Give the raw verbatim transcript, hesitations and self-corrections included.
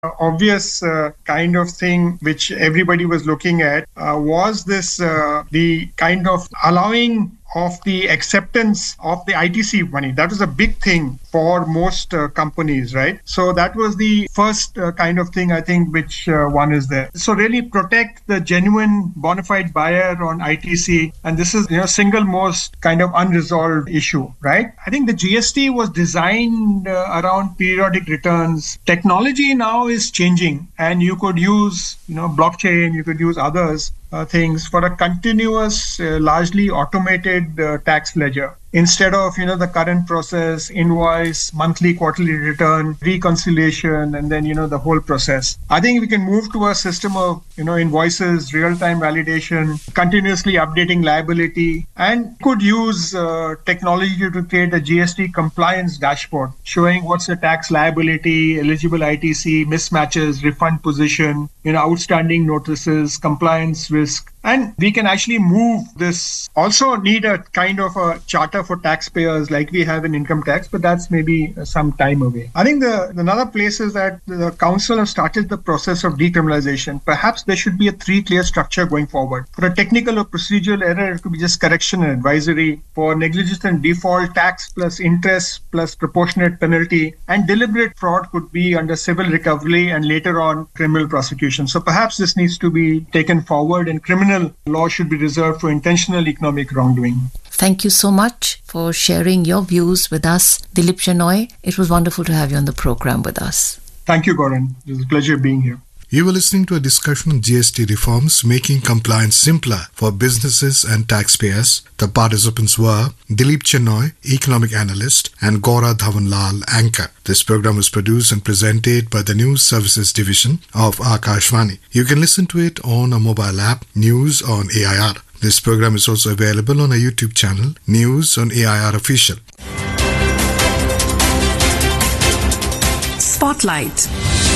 obvious uh, kind of thing which everybody was looking at uh, was this uh, the kind of allowing of the acceptance of the I T C money. That was a big thing for most uh, companies, right? So that was the first uh, kind of thing, I think, which uh, one is there. So really protect the genuine bona fide buyer on I T C. And this is, you know, single most kind of unresolved issue, right? I think the G S T was designed uh, around periodic returns. Technology now is changing, and you could use, you know, blockchain, you could use others Uh, things for a continuous, uh, largely automated uh, tax ledger. Instead of, you know, the current process, invoice, monthly, quarterly return, reconciliation, and then, you know, the whole process. I think we can move to a system of, you know, invoices, real-time validation, continuously updating liability, and could use uh, technology to create a G S T compliance dashboard showing what's the tax liability, eligible I T C, mismatches, refund position, you know, outstanding notices, compliance risk. And we can actually move this. Also need a kind of a charter for taxpayers like we have in income tax, but that's maybe some time away. I think the another place is that the council have started the process of decriminalization. Perhaps there should be a three-tier structure going forward. For a technical or procedural error, it could be just correction and advisory. For negligence and default, tax plus interest plus proportionate penalty. And deliberate fraud could be under civil recovery and later on criminal prosecution. So perhaps this needs to be taken forward, and criminal law should be reserved for intentional economic wrongdoing. Thank you so much for sharing your views with us, Dilip Chenoy. It was wonderful to have you on the program with us. Thank you, Gaurav. It was a pleasure being here. You were listening to a discussion on G S T reforms making compliance simpler for businesses and taxpayers. The participants were Dilip Chenoy, economic analyst, and Gaurav Dhawanlal, anchor. This program was produced and presented by the News Services Division of Akashvani. You can listen to it on a mobile app, News on A I R. This program is also available on our YouTube channel, News on A I R Official. Spotlight.